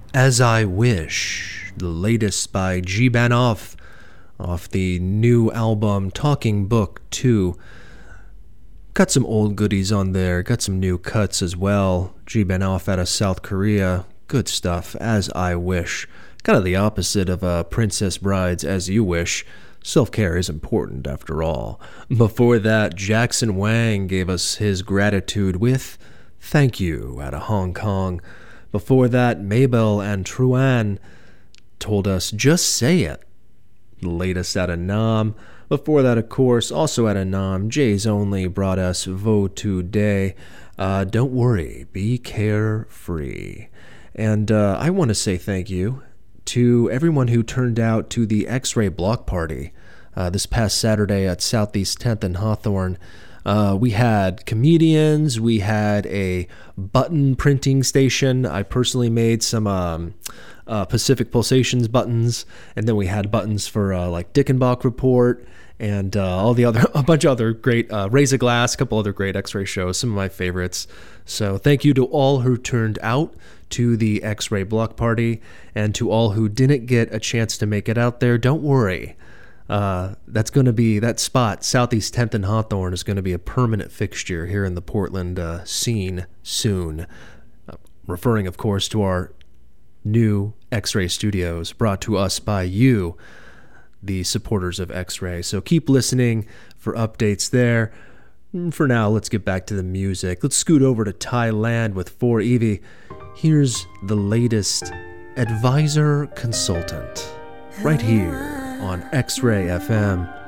As I Wish, the latest by G. Banoff, off the new album Talking Book 2. Got some old goodies on there, got some new cuts as well. G. Banoff out of South Korea, good stuff, As I Wish. Kind of the opposite of Princess Bride's As You Wish. Self-care is important after all. Before that, Jackson Wang gave us his gratitude with Thank You out of Hong Kong. Before that, Mabel and Truan told us Just Say It, the latest out of Nam. Before that, of course, also out of Nam, Jay's Only brought us Vo Today. Don't worry, be carefree. And I want to say thank you to everyone who turned out to the X-Ray Block Party this past Saturday at Southeast 10th and Hawthorne. We had comedians, we had a button printing station. I personally made some Pacific Pulsations buttons, and then we had buttons for like Dickenbach Report and a bunch of other great Raise a Glass, a couple other great X-Ray shows, some of my favorites. So thank you to all who turned out to the X-Ray Block Party, and to all who didn't get a chance to make it out there. Don't worry. That's going to be, that spot, Southeast 10th and Hawthorne, is going to be a permanent fixture here in the Portland scene soon. Referring, of course, to our new X-Ray studios brought to us by you, the supporters of X-Ray. So keep listening for updates there. For now, let's get back to the music. Let's scoot over to Thailand with 4EV. Here's the latest Advisor Consultant right here on X-Ray FM.